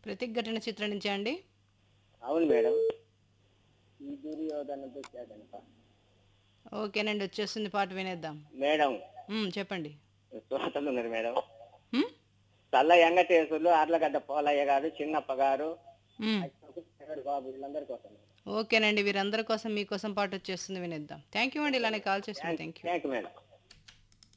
ప్రతిఘటన చిత్రం నుంచి అండి? అవును మేడం. ఈ దుర్యోధన దుశ్శాసనప. ఓకేనండి. వచ్చేస్తుంది పాట వినేద్దాం. మేడం చెప్పండి. శ్రోతలు ఉన్నారు మేడం. హ్మ్. చల్ల వెంకటేశ్వర్లు, ఆర్లగడ్డ పోలయ్య గారు, చిన్నప్ప గారు, హ్మ్. బాబు వీళ్ళందరి కోసం. ఓకేనండి. వీరందరి కోసం మీకోసం పాట వచ్చేస్తుంది వినేద్దాం. థ్యాంక్ యూ అండి. ఇలానే కాల్ చేసిన thank thank you. Thank you madam.